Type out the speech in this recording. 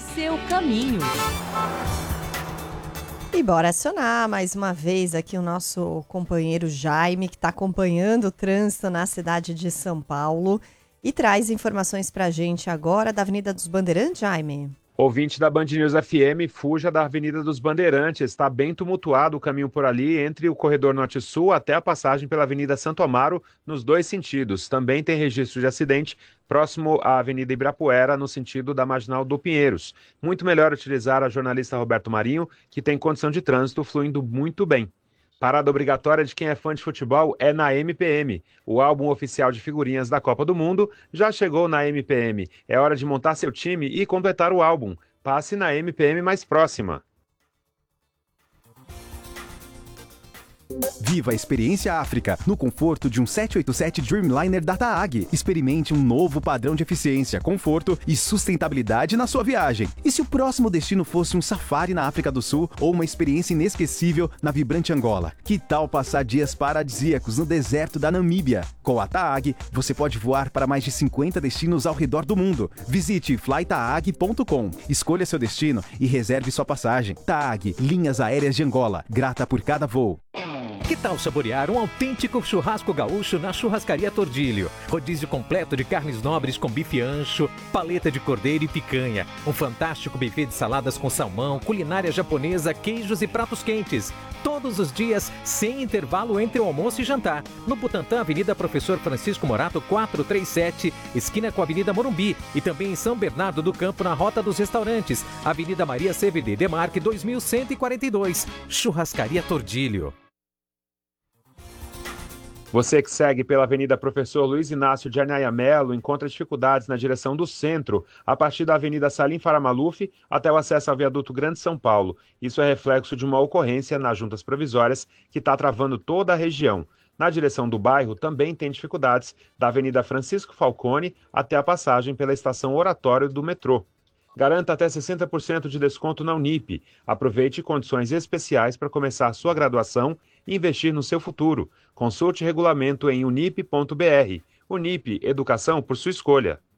seu caminho. E bora acionar mais uma vez aqui o nosso companheiro Jaime, que está acompanhando o trânsito na cidade de São Paulo e traz informações para a gente agora da Avenida dos Bandeirantes, Jaime. Ouvinte da Band News FM, fuja da Avenida dos Bandeirantes. Está bem tumultuado o caminho por ali, entre o corredor norte-sul até a passagem pela Avenida Santo Amaro, nos dois sentidos. Também tem registro de acidente próximo à Avenida Ibirapuera, no sentido da Marginal do Pinheiros. Muito melhor utilizar a jornalista Roberto Marinho, que tem condição de trânsito fluindo muito bem. Parada obrigatória de quem é fã de futebol é na MPM. O álbum oficial de figurinhas da Copa do Mundo já chegou na MPM. É hora de montar seu time e completar o álbum. Passe na MPM mais próxima. Viva a experiência África, no conforto de um 787 Dreamliner da TAAG. Experimente um novo padrão de eficiência, conforto e sustentabilidade na sua viagem. E se o próximo destino fosse um safari na África do Sul ou uma experiência inesquecível na vibrante Angola? Que tal passar dias paradisíacos no deserto da Namíbia? Com a TAAG, você pode voar para mais de 50 destinos ao redor do mundo. Visite flytaag.com, escolha seu destino e reserve sua passagem. TAAG, Linhas Aéreas de Angola, grata por cada voo. Que tal saborear um autêntico churrasco gaúcho na Churrascaria Tordilho? Rodízio completo de carnes nobres com bife ancho, paleta de cordeiro e picanha. Um fantástico buffet de saladas com salmão, culinária japonesa, queijos e pratos quentes. Todos os dias, sem intervalo entre o almoço e jantar. No Butantã, Avenida Professor Francisco Morato, 437, esquina com a Avenida Morumbi. E também em São Bernardo do Campo, na Rota dos Restaurantes, Avenida Maria CVD Demarque, 2142. Churrascaria Tordilho. Você que segue pela Avenida Professor Luiz Inácio de Anhaia Melo encontra dificuldades na direção do centro, a partir da Avenida Salim Faramaluf até o acesso ao viaduto Grande São Paulo. Isso é reflexo de uma ocorrência nas juntas provisórias que está travando toda a região. Na direção do bairro também tem dificuldades da Avenida Francisco Falcone até a passagem pela estação Oratório do metrô. Garanta até 60% de desconto na Unip. Aproveite condições especiais para começar sua graduação e investir no seu futuro. Consulte regulamento em unip.br. Unip, educação por sua escolha.